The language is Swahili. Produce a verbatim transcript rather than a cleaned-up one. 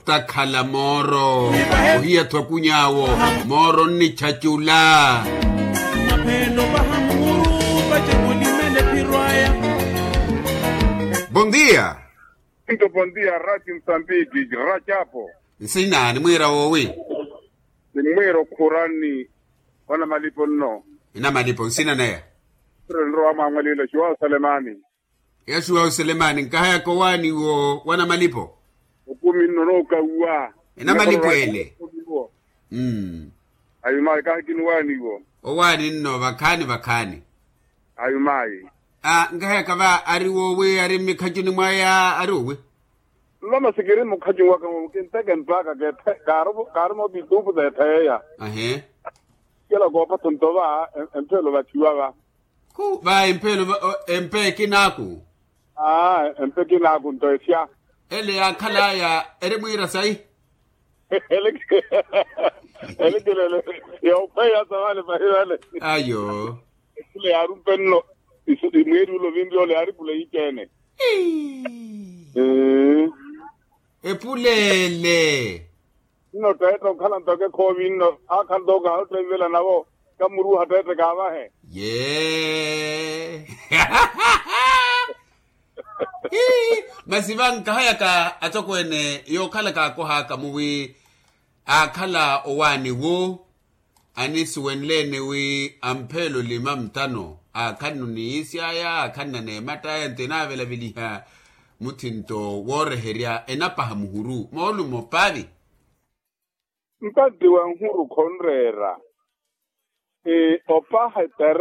takhala moro uhiya twakunyawo moro ni chachula Mapendo bahamuru bajemulimele pirwaya. Bom dia. Muito bom dia, Rádio Moçambique, Rachapo. Nsinani mwira wowi. Mwiro Kurani, wana malipo no. Ina malipo nsina naya. Nro ama ngalilo Shua Selemani. Ya Shua Selemani nkahaya kwa wani wo wana malipo. Ukumi nonoka uwa. Ina malipo ele. Mm. Ayumai kahikini wani wo. O wani nno vakani vakani. Ayumai. Ah, nkahaya kava ari wowe ari mikajuni mwaya ari wowe. Lama sikiri mukhaji waka mukinteke mpaka ke karumo karumo bitubu de teya. Ahe. Kila gopa tuntoba empelo bachiwa. Ku ba empelo empe kinaku. Ah, empe kinaku ntoisia. Ele ya kala ya ere mwira sai. Ele ele kile yo paya zawale paya. Ayo. Kile arumpenno isu imweru lo vindio le arikule ikene. Eh. Epulele. No teto khalan to ke khovin no akhan do ga hote vela navo kamuru hatete gawa hai. Yeah. Masivan kahaya ka atokwene yo kala ka ko haka muwi akhala owani wo anisi wenlene wi ampelo lima mtano akanu ni isiaya akanna ne mata entena vela biliha mutinto woreheria enapaha muhuru molu mopavi Nkadi wa nhuru konrera. E opa ha